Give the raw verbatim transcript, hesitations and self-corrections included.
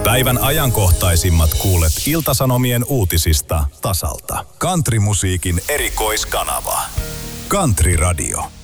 Päivän ajankohtaisimmat kuulet Ilta-Sanomien uutisista tasalta. Country-musiikin erikoiskanava. Country Radio.